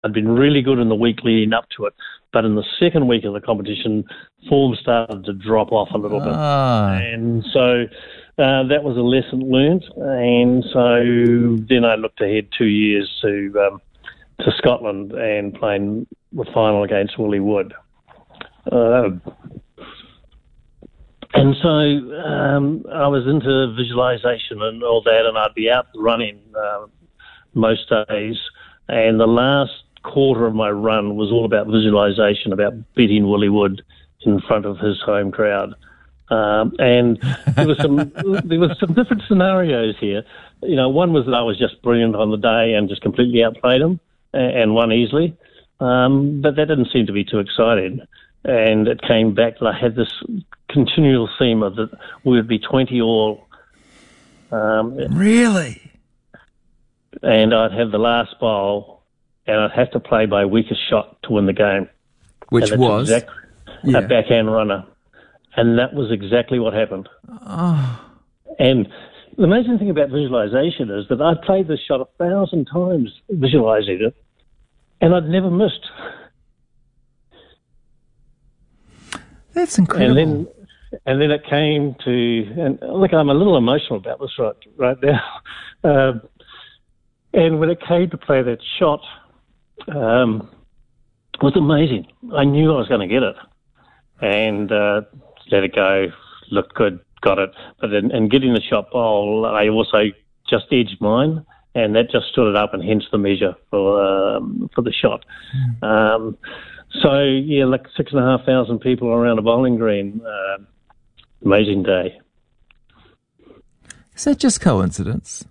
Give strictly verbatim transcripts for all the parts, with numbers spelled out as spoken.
I'd been really good in the week leading up to it, but in the second week of the competition, form started to drop off a little ah. bit. And so uh, that was a lesson learned. And so then I looked ahead two years to um, to Scotland and playing the final against Willie Wood. Uh, and so um, I was into visualisation and all that, and I'd be out running uh, most days. And the last quarter of my run was all about visualisation, about beating Willie Wood in front of his home crowd. Um, and there was some there was some different scenarios here. You know, one was that I was just brilliant on the day and just completely outplayed him and, and won easily. Um, but that didn't seem to be too exciting. And it came back that I had this continual theme of that we would be twenty all. Um, really? And I'd have the last bowl, and I'd have to play by weakest shot to win the game. Which was? Exactly, yeah. A backhand runner. And that was exactly what happened. Oh. And the amazing thing about visualization is that I played this shot a thousand times visualizing it, and I'd never missed. That's incredible. And then, and then it came to, and look, I'm a little emotional about this right, right now. Uh, and when it came to play that shot, um, it was amazing. I knew I was going to get it. And uh, let it go, looked good, got it. But in, in getting the shot bowl, I also just edged mine, and that just stood it up, and hence the measure for um, for the shot. Mm. Um, so, yeah, like six and a half thousand people around a bowling green. Uh, amazing day. Is that just coincidence?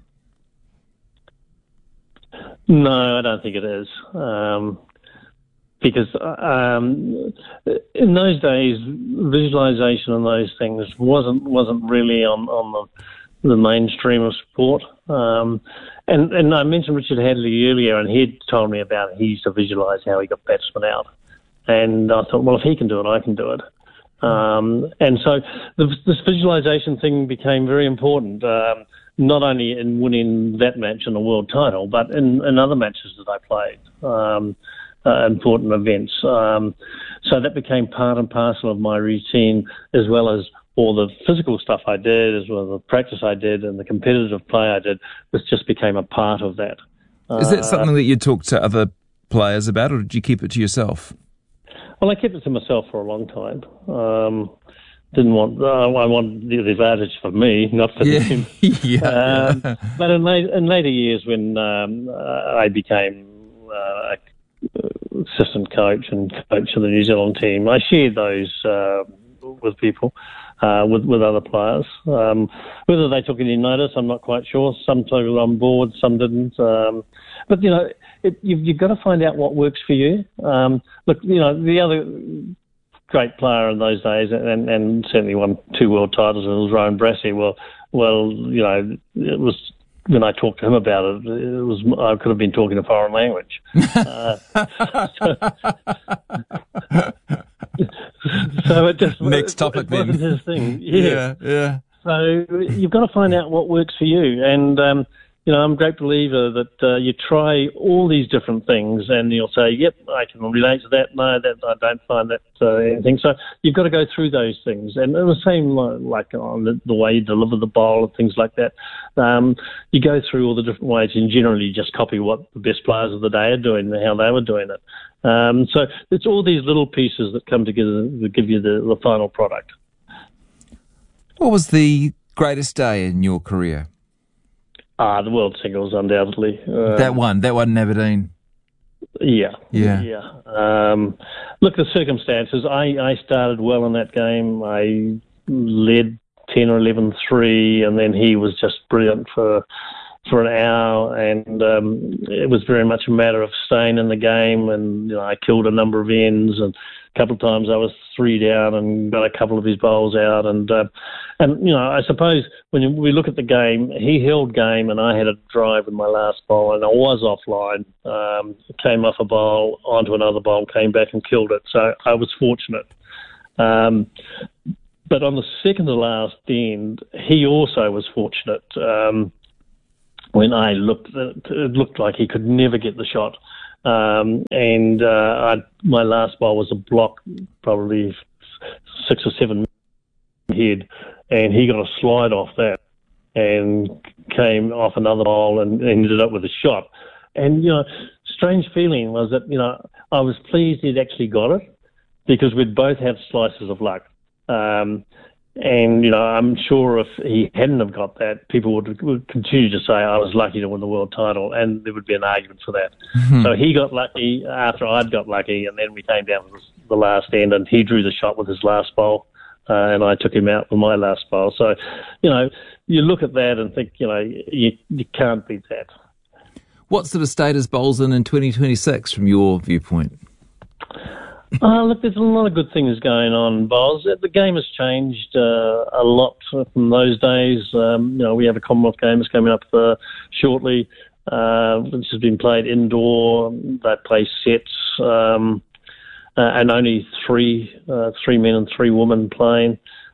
No, I don't think it is. Um, because um, in those days, visualization and those things wasn't wasn't really on, on the, the mainstream of sport. Um, and, and I mentioned Richard Hadley earlier, and he'd told me about it. He used to visualize how he got batsmen out. And I thought, well, if he can do it, I can do it. Um, and so the, this visualization thing became very important, um, not only in winning that match and the world title, but in, in other matches that I played. Um, Uh, important events. Um, so that became part and parcel of my routine, as well as all the physical stuff I did, as well as the practice I did and the competitive play I did, which just became a part of that. Is that something that you talked to other players about, or did you keep it to yourself? Well, I kept it to myself for a long time. Um, didn't want, uh, I wanted the advantage for me, not for yeah. them. yeah, um, yeah. But in, late, in later years, when um, I became uh, assistant coach and coach of the New Zealand team, I shared those uh, with people, uh, with with other players. Um, whether they took any notice, I'm not quite sure. Some took it on board, some didn't. Um, but you know, it, you've, you've got to find out what works for you. Um, look, you know, the other great player in those days, and, and certainly won two world titles, and it was Rowan Brassey. Well, well, you know, it was. When I talked to him about it, it was I could have been talking a foreign language. uh, so, so it just next topic it wasn't then. his thing. Yeah. yeah, yeah. So you've got to find out what works for you, and um, you know I'm a great believer that uh, you try all these different things, and you'll say, "Yep, I can relate to that." No, that I don't find that uh, anything. So you've got to go through those things, and the same like on the, the way you deliver the bowl and things like that. Um, you go through all the different ways, and generally you just copy what the best players of the day are doing and how they were doing it. Um, so it's all these little pieces that come together that give you the, the final product. What was the greatest day in your career? Ah, the World Singles, undoubtedly. Uh, that one, that one in Aberdeen. Yeah, yeah, yeah. Um, look, the circumstances. I, I started well in that game. I led ten or eleven three, and then he was just brilliant for for an hour, and um, it was very much a matter of staying in the game, and you know, I killed a number of ends, and a couple of times I was three down and got a couple of his bowls out, and uh, and you know, I suppose when we look at the game, he held game, and I had a drive in my last bowl, and I was offline, um, came off a bowl onto another bowl, came back and killed it, so I was fortunate. Um, But on the second to last end, he also was fortunate. Um, when I looked, it looked like he could never get the shot. Um, and uh, I, my last bowl was a block, probably six or seven head, and he got a slide off that and came off another bowl and ended up with a shot. And, you know, strange feeling was that, you know, I was pleased he'd actually got it because we'd both had slices of luck. Um, and, you know, I'm sure if he hadn't have got that, people would, would continue to say I was lucky to win the world title, and there would be an argument for that. Mm-hmm. So he got lucky after I'd got lucky, and then we came down to the last end, and he drew the shot with his last bowl, uh, and I took him out with my last bowl. So, you know, you look at that and think, you know, you, you can't beat that. What sort of state is bowls in in twenty twenty-six from your viewpoint? Uh, look, there's a lot of good things going on in bowls. The game has changed uh, a lot from those days. Um, you know, we have a Commonwealth Games coming up uh, shortly, uh, which has been played indoor. They play sets, um, uh, and only three, uh, three men and three women playing.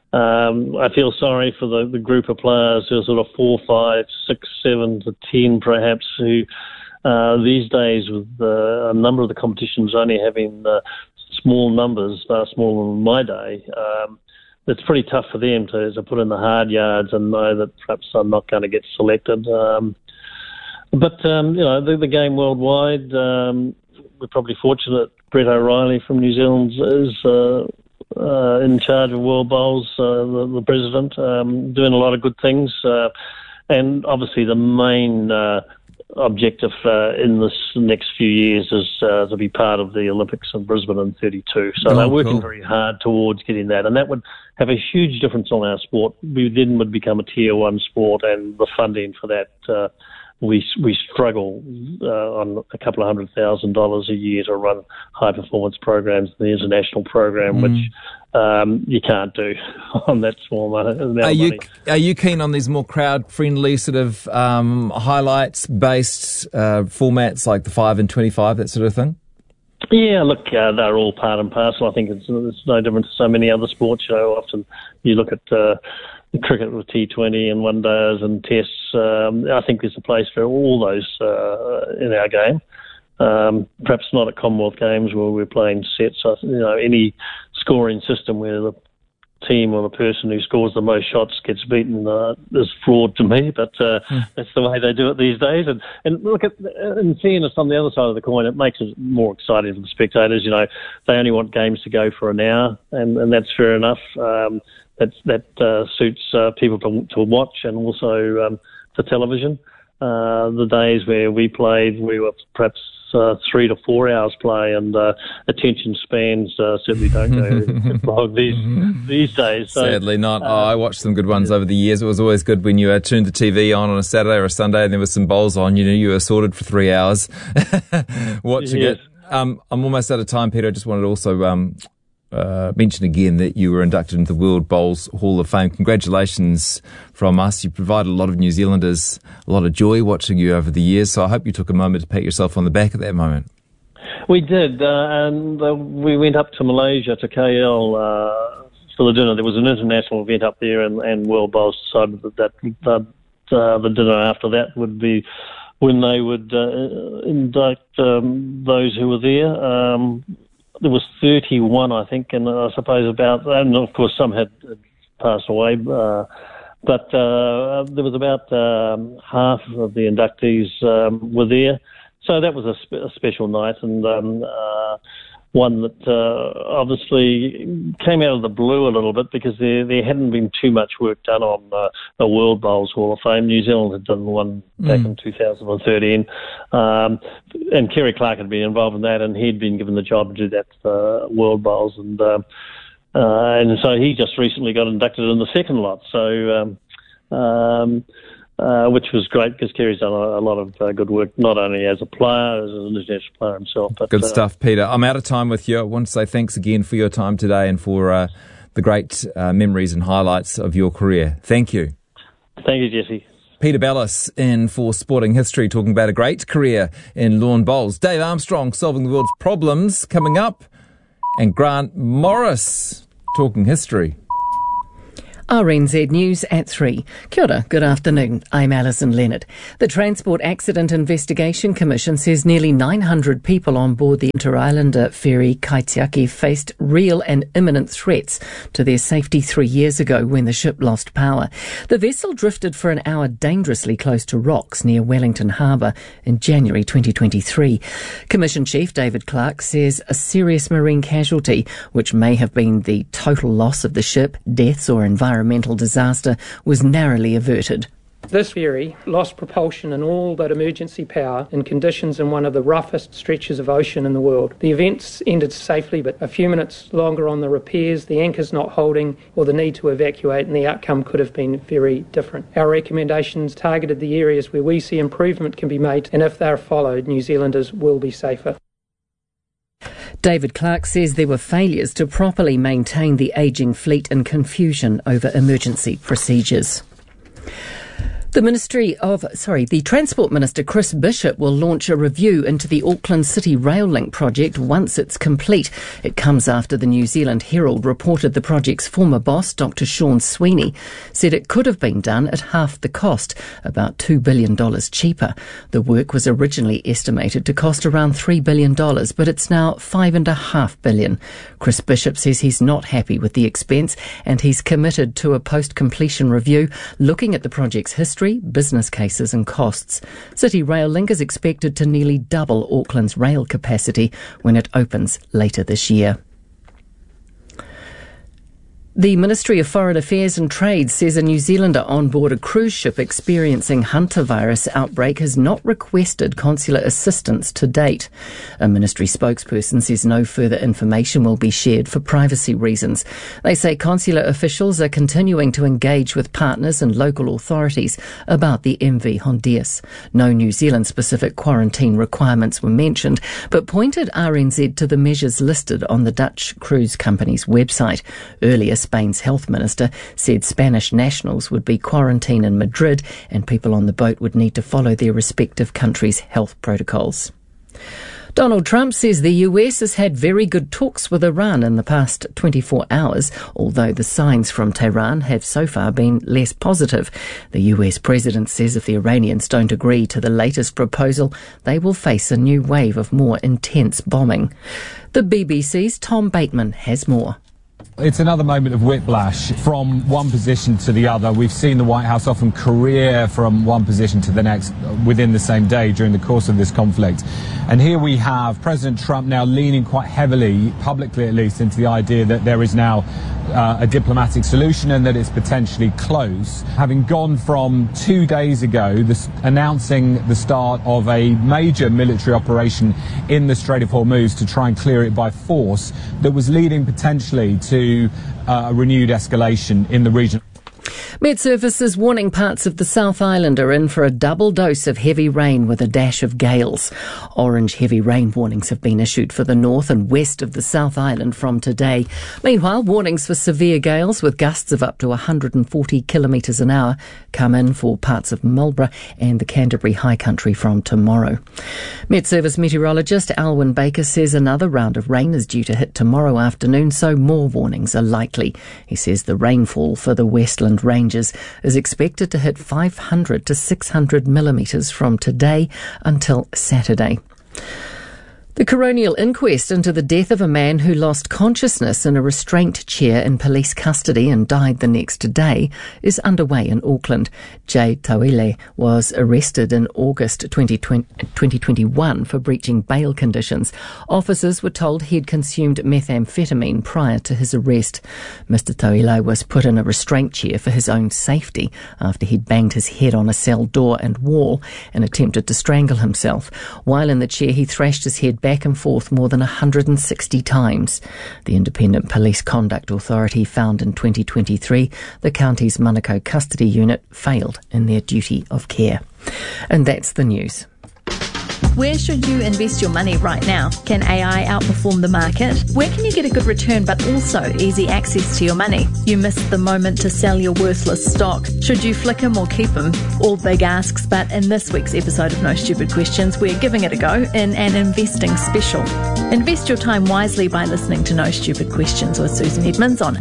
Um, I feel sorry for the, the group of players who are sort of four, five, six, seven to ten, perhaps, who uh, these days, with uh, a number of the competitions only having uh, small numbers, far smaller than my day, um, it's pretty tough for them to, to put in the hard yards and know that perhaps I'm not going to get selected. Um, but, um, you know, the, the game worldwide, um, we're probably fortunate Brett O'Reilly from New Zealand is uh, uh, in charge of World Bowls, uh, the, the president, um, doing a lot of good things. Uh, and obviously the main uh, objective uh, in this next few years is uh, to be part of the Olympics in Brisbane in thirty-two. So oh, they're working cool. very hard towards getting that, and that would have a huge difference on our sport. We then would become a tier one sport, and the funding for that, uh, we we struggle uh, on a couple of hundred thousand dollars a year to run high performance programs, the international program, mm. which um, you can't do on that small amount of are you, money. Are you keen on these more crowd-friendly sort of um, highlights-based uh, formats like the five and twenty-five, that sort of thing? Yeah, look, uh, they're all part and parcel. I think it's, it's no different to so many other sports. You know, often you look at uh, cricket with T twenty and one days and tests. Um, I think there's a place for all those uh, in our game. Um, perhaps not at Commonwealth Games where we're playing sets. You know, any scoring system where the team or the person who scores the most shots gets beaten uh, is fraud to me, but uh, mm. that's the way they do it these days. And, and look, at, in fairness, on the other side of the coin, it makes it more exciting for the spectators. You know, they only want games to go for an hour, and, and that's fair enough. Um, that that uh, suits uh, people to, to watch, and also um, for television. Uh, the days where we played, we were perhaps uh, three to four hours play, and uh, attention spans uh, certainly don't go long these these days. So, sadly not. Uh, oh, I watched some good ones over the years. It was always good when you uh, turned the T V on on a Saturday or a Sunday and there was some bowls on. You knew you were sorted for three hours watching yes. it. Um, I'm almost out of time, Peter. I just wanted to also um, uh, mention again that you were inducted into the World Bowls Hall of Fame. Congratulations from us. You provided a lot of New Zealanders a lot of joy watching you over the years, so I hope you took a moment to pat yourself on the back at that moment. We did, uh, and uh, we went up to Malaysia, to K L, uh, for the dinner. There was an international event up there, and, and World Bowls decided that, that, that uh, the dinner after that would be when they would uh, induct um, those who were there. Um, there was thirty-one, I think, and I suppose about, and of course some had passed away, uh, but uh, there was about um, half of the inductees um, were there. So that was a, spe- a special night, and um, uh, one that uh, obviously came out of the blue a little bit because there, there hadn't been too much work done on uh, the World Bowls Hall of Fame. New Zealand had done one back mm. in two thousand thirteen, um, and Kerry Clark had been involved in that, and he'd been given the job to do that for World Bowls, and uh, uh, and so he just recently got inducted in the second lot. So. Um, um, Uh, which was great because Kerry's done a, a lot of uh, good work, not only as a player, as an international player himself. But, good uh, stuff, Peter. I'm out of time with you. I want to say thanks again for your time today and for uh, the great uh, memories and highlights of your career. Thank you. Thank you, Jesse. Peter Bellis in for Sporting History, talking about a great career in lawn bowls. Dave Armstrong solving the world's problems coming up, and Grant Morris talking history. R N Z News at three. Kia ora, good afternoon. I'm Alison Leonard. The Transport Accident Investigation Commission says nearly nine hundred people on board the Inter-Islander ferry Kaitiaki faced real and imminent threats to their safety three years ago when the ship lost power. The vessel drifted for an hour dangerously close to rocks near Wellington Harbour in January twenty twenty-three. Commission Chief David Clark says a serious marine casualty, which may have been the total loss of the ship, deaths or environmental disaster, was narrowly averted. This ferry lost propulsion and all but emergency power in conditions in one of the roughest stretches of ocean in the world. The events ended safely, but a few minutes longer on the repairs, the anchors not holding, or the need to evacuate, and the outcome could have been very different. Our recommendations targeted the areas where we see improvement can be made, and if they are followed, New Zealanders will be safer. David Clark says there were failures to properly maintain the ageing fleet and confusion over emergency procedures. The Ministry of, sorry, the Transport Minister Chris Bishop will launch a review into the Auckland City Rail Link project once it's complete. It comes after the New Zealand Herald reported the project's former boss, Doctor Sean Sweeney, said it could have been done at half the cost, about two billion dollars cheaper. The work was originally estimated to cost around three billion dollars, but it's now five and a half billion dollars. Chris Bishop says he's not happy with the expense and he's committed to a post-completion review looking at the project's history, business cases and costs. City Rail Link is expected to nearly double Auckland's rail capacity when it opens later this year. The Ministry of Foreign Affairs and Trade says a New Zealander on board a cruise ship experiencing hantavirus outbreak has not requested consular assistance to date. A ministry spokesperson says no further information will be shared for privacy reasons. They say consular officials are continuing to engage with partners and local authorities about the M V Hondias. No New Zealand-specific quarantine requirements were mentioned, but pointed R N Z to the measures listed on the Dutch cruise company's website. Earlier, Spain's health minister said Spanish nationals would be quarantined in Madrid and people on the boat would need to follow their respective countries' health protocols. Donald Trump says the U S has had very good talks with Iran in the past twenty-four hours, although the signs from Tehran have so far been less positive. The U S president says if the Iranians don't agree to the latest proposal, they will face a new wave of more intense bombing. The B B C's Tom Bateman has more. It's another moment of whiplash from one position to the other. We've seen the White House often career from one position to the next within the same day during the course of this conflict. And here we have President Trump now leaning quite heavily, publicly at least, into the idea that there is now uh, a diplomatic solution and that it's potentially close. Having gone from two days ago, this, announcing the start of a major military operation in the Strait of Hormuz to try and clear it by force that was leading potentially to Uh, a renewed escalation in the region. Met Service is warning parts of the South Island are in for a double dose of heavy rain with a dash of gales. Orange heavy rain warnings have been issued for the north and west of the South Island from today. Meanwhile, warnings for severe gales with gusts of up to one hundred forty kilometres an hour come in for parts of Marlborough and the Canterbury High Country from tomorrow. Met Service meteorologist Alwyn Baker says another round of rain is due to hit tomorrow afternoon, so more warnings are likely. He says the rainfall for the Westland Ranges is expected to hit five hundred to six hundred millimetres from today until Saturday. The coronial inquest into the death of a man who lost consciousness in a restraint chair in police custody and died the next day is underway in Auckland. Jay Tauile was arrested in August twenty twenty-one for breaching bail conditions. Officers were told he'd consumed methamphetamine prior to his arrest. Mister Tauile was put in a restraint chair for his own safety after he'd banged his head on a cell door and wall and attempted to strangle himself. While in the chair, he thrashed his head back and forth more than one hundred sixty times. The Independent Police Conduct Authority found in twenty twenty-three the county's Manukau Custody Unit failed in their duty of care. And that's the news. Where should you invest your money right now? Can A I outperform the market? Where can you get a good return but also easy access to your money? You missed the moment to sell your worthless stock. Should you flick him or keep him? All big asks, but in this week's episode of No Stupid Questions, we're giving it a go in an investing special. Invest your time wisely by listening to No Stupid Questions with Susan Edmonds on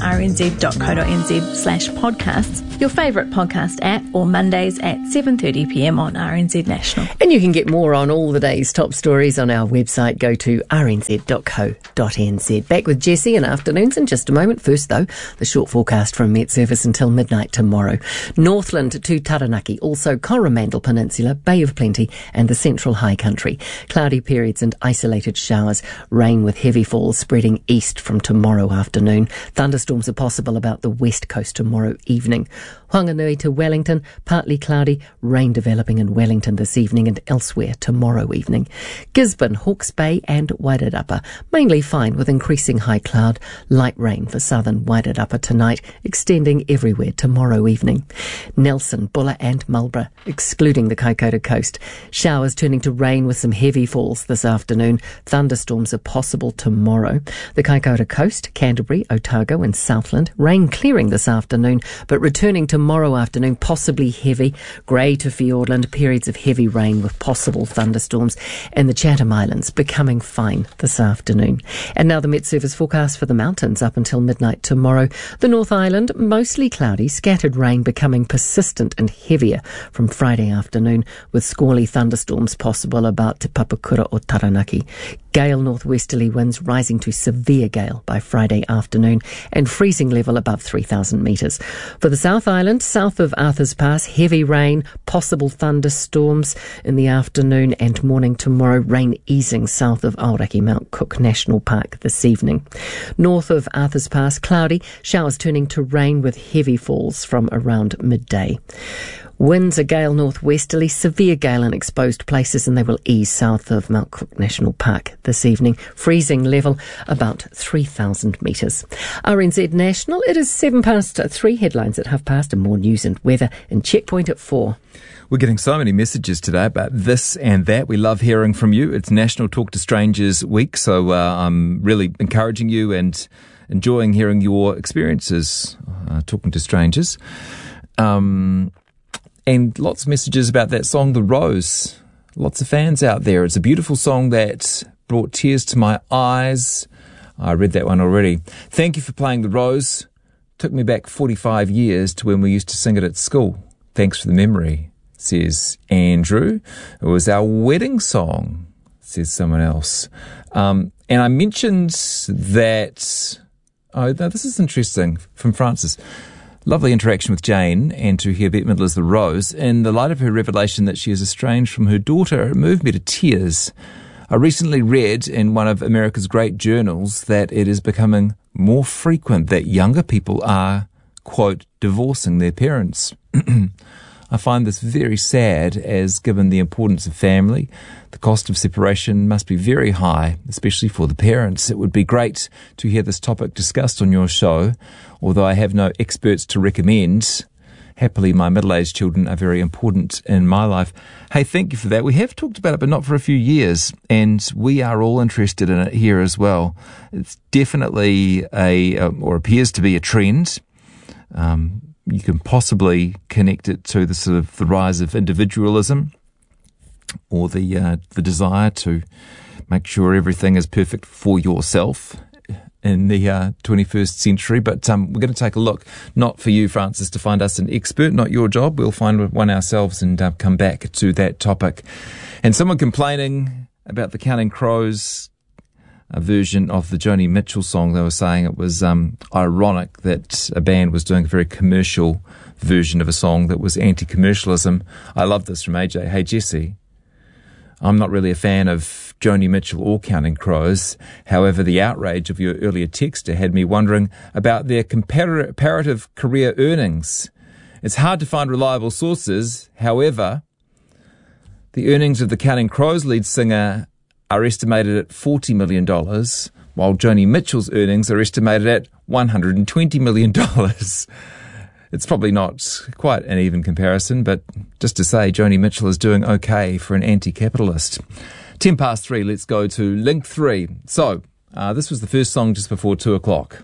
rnz.co.nz slash podcasts, your favourite podcast app, or Mondays at seven thirty p m on R N Z National. And you can get more on all the day's top stories on our website. Go to r n z dot co dot n z. Back with Jesse in afternoons in just a moment. First, though, the short forecast from Met Service until midnight tomorrow. Northland to Taranaki, also Coromandel Peninsula, Bay of Plenty and the Central High Country. Cloudy periods and isolated showers. Rain with heavy falls spreading east from tomorrow afternoon. Thunderstorms are possible about the west coast tomorrow evening. Whanganui to Wellington, partly cloudy, rain developing in Wellington this evening and elsewhere tomorrow evening. Gisborne, Hawke's Bay and Wairarapa, mainly fine with increasing high cloud, light rain for southern Wairarapa tonight, extending everywhere tomorrow evening. Nelson, Buller and Marlborough, excluding the Kaikoura coast. Showers turning to rain with some heavy falls this afternoon. Thunderstorms are possible tomorrow. The Kaikoura coast, Canterbury, Otago and Southland, rain clearing this afternoon, but returning tomorrow afternoon, possibly heavy. Grey to Fiordland, periods of heavy rain with possible thunderstorms, and the Chatham Islands becoming fine this afternoon. And now the Met Service forecast for the mountains up until midnight tomorrow. The North Island, mostly cloudy, scattered rain becoming persistent and heavier from Friday afternoon, with squally thunderstorms possible about Te Papakura or Taranaki. Gale northwesterly winds rising to severe gale by Friday afternoon and freezing level above three thousand metres. For the South Island, south of Arthur's Pass, heavy rain, possible thunderstorms in the afternoon and morning tomorrow, rain easing south of Aoraki Mount Cook National Park this evening. North of Arthur's Pass, cloudy, showers turning to rain with heavy falls from around midday. Winds are gale northwesterly, severe gale in exposed places, and they will ease south of Mount Cook National Park this evening. Freezing level about three thousand metres. R N Z National, it is seven past three. Headlines at half past and more news and weather and Checkpoint at four. We're getting so many messages today about this and that. We love hearing from you. It's National Talk to Strangers Week, so uh, I'm really encouraging you and enjoying hearing your experiences uh, talking to strangers. Um... And lots of messages about that song, The Rose. Lots of fans out there. It's a beautiful song that brought tears to my eyes. I read that one already. Thank you for playing The Rose. Took me back forty-five years to when we used to sing it at school. Thanks for the memory, says Andrew. It was our wedding song, says someone else. Um, and I mentioned that... Oh, no, this is interesting from Francis. Lovely interaction with Jane, and to hear Bette Midler's The Rose. In the light of her revelation that she is estranged from her daughter, it moved me to tears. I recently read in one of America's great journals that it is becoming more frequent that younger people are, quote, divorcing their parents. I find this very sad, as given the importance of family, the cost of separation must be very high, especially for the parents. It would be great to hear this topic discussed on your show, although I have no experts to recommend. Happily, my middle-aged children are very important in my life. Hey, thank you for that. We have talked about it, but not for a few years, and we are all interested in it here as well. It's definitely a, or appears to be a trend. Um, you can possibly connect it to the sort of the rise of individualism, or the uh, the desire to make sure everything is perfect for yourself in the uh, twenty-first century. But um, we're going to take a look, not for you, Francis, to find us an expert, not your job. We'll find one ourselves and uh, come back to that topic. And someone complaining about the Counting Crows a version of the Joni Mitchell song. They were saying it was um, ironic that a band was doing a very commercial version of a song that was anti-commercialism. I love this from A J. Hey, Jesse, I'm not really a fan of Joni Mitchell or Counting Crows. However, the outrage of your earlier texter had me wondering about their comparative career earnings. It's hard to find reliable sources. However, the earnings of the Counting Crows lead singer are estimated at forty million dollars, while Joni Mitchell's earnings are estimated at one hundred twenty million dollars. It's probably not quite an even comparison, but just to say, Joni Mitchell is doing okay for an anti-capitalist. Ten past three, let's go to Link three. So, uh, this was the first song just before two o'clock.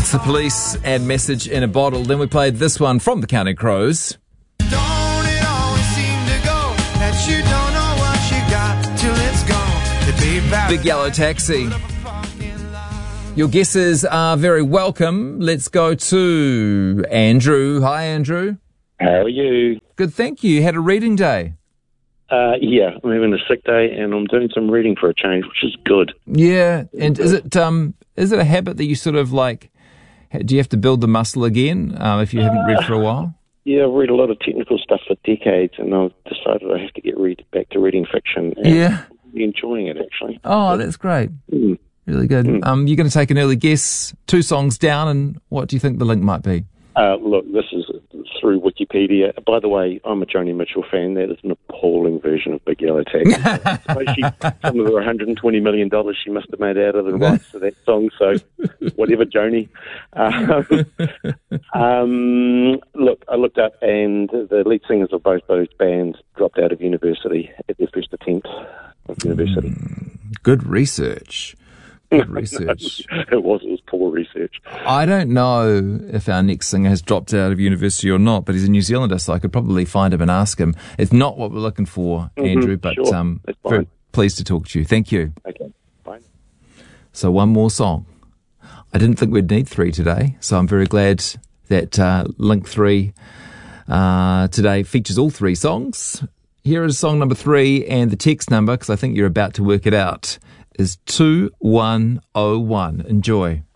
That's The Police and Message in a Bottle. Then we played this one from the Counting Crows. Don't it always seem to go that you don't know what you got till it's gone? The big, Big Yellow Taxi. Your guesses are very welcome. Let's go to Andrew. Hi, Andrew. How are you? Good, thank you. You had a reading day. Uh, yeah, I'm having a sick day and I'm doing some reading for a change, which is good. Yeah, and is it um is it a habit that you sort of like, do you have to build the muscle again um, if you haven't read for a while? Yeah, I've read a lot of technical stuff for decades and I've decided I have to get read, back to reading fiction. And yeah. I'm enjoying it, actually. Oh, that's great. Mm. Really good. Mm. Um, you're going to take an early guess, two songs down, and what do you think the link might be? Uh, look, this is through Wikipedia. By the way, I'm a Joni Mitchell fan. That is an appalling version of Big Yellow Taxi. she, some of the one hundred twenty million dollars she must have made out of the rights to that song, so whatever, Joni. Um, um, look, I looked up, and the lead singers of both those bands dropped out of university at their first attempt of university. Mm, good research. Good research. It was, it was poor research. I don't know if our next singer has dropped out of university or not, but he's a New Zealander, so I could probably find him and ask him. It's not what we're looking for, mm-hmm, Andrew, but sure. um, very pleased to talk to you. Thank you. Okay, fine. So one more song. I didn't think we'd need three today, so I'm very glad that uh, Link three uh, today features all three songs. Here is song number three, and the text number, because I think you're about to work it out, is two one oh one. Enjoy.